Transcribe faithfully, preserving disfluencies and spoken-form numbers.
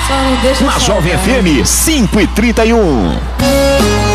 Só não deixa Na saudade. Jovem F M cinco e trinta e um.